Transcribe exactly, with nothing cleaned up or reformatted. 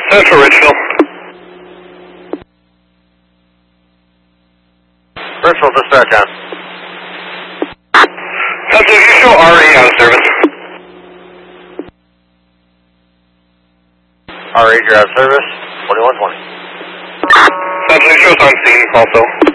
Central Richville. Richville, dispatch on. Central, you show R A out of service. R A, you're out of service. twenty-one twenty. Central, you show us on scene also.